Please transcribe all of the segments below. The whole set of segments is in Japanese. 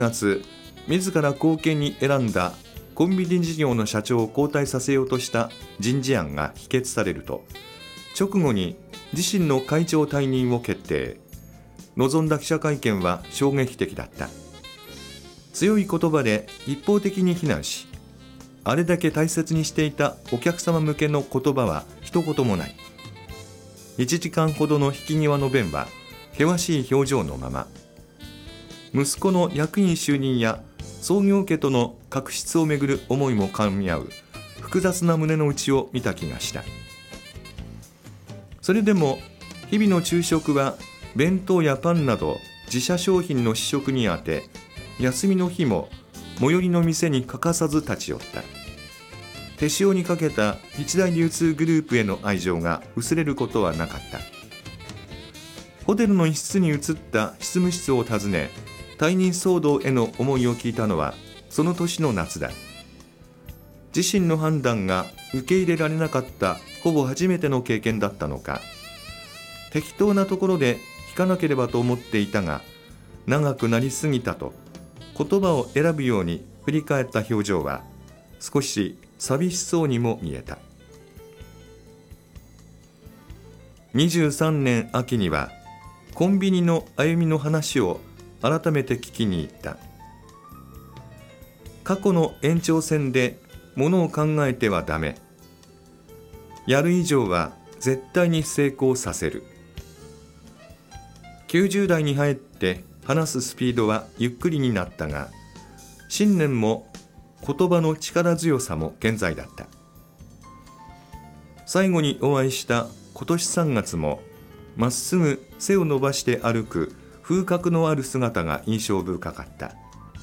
月、自ら後見に選んだコンビニ事業の社長を交代させようとした人事案が否決されると、直後に自身の会長退任を決定。臨んだ記者会見は衝撃的だった。強い言葉で一方的に非難し、あれだけ大切にしていたお客様向けの言葉は一言もない。1時間ほどの引き際の弁は険しい表情のまま、息子の役員就任や創業家との確執をめぐる思いも噛み合う複雑な胸の内を見た気がした。それでも日々の昼食は弁当やパンなど自社商品の試食にあて、休みの日も最寄りの店に欠かさず立ち寄った。手塩にかけた一大流通グループへの愛情が薄れることはなかった。ホテルの一室に移った執務室を訪ね、退任騒動への思いを聞いたのはその年の夏だ。自身の判断が受け入れられなかったほぼ初めての経験だったのか、適当なところで引かなければと思っていたが長くなりすぎたと言葉を選ぶように振り返った表情は少し寂しそうにも見えた。23年秋にはコンビニの歩みの話を改めて聞きに行った。過去の延長線でものを考えてはダメ。やる以上は絶対に成功させる。90代に入って話すスピードはゆっくりになったが、信念も言葉の力強さも健在だった。最後にお会いした今年3月も、まっすぐ背を伸ばして歩く風格のある姿が印象深かった。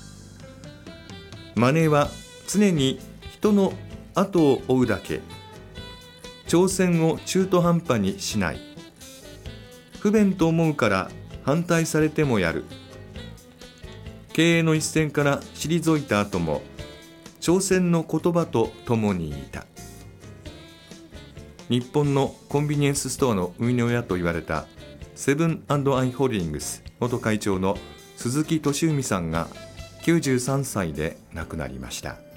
マネは常に人の後を追うだけ。挑戦を中途半端にしない。不便と思うから反対されてもやる。経営の一線から退いた後も挑戦の言葉と共にいた。日本のコンビニエンスストアの生みの親と言われたセブン&アイ・ホールディングス元会長の鈴木俊文さんが93歳で亡くなりました。